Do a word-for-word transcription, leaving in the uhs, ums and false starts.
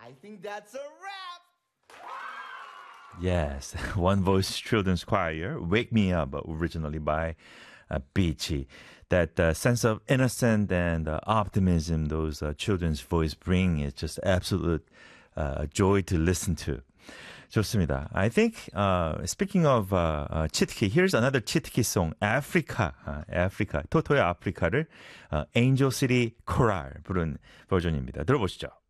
I think that's a wrap. Yes, One Voice Children's Choir, Wake Me Up, originally by uh, Beachy. That uh, sense of innocence and uh, optimism those uh, children's voice bring is just absolute uh, joy to listen to. 좋습니다. I think, uh, speaking of uh, uh, 치트키, here's another 치트키 song, Africa. Uh, Africa. 토토의 아프리카를 uh, Angel City Choral 부른 버전입니다. 들어보시죠.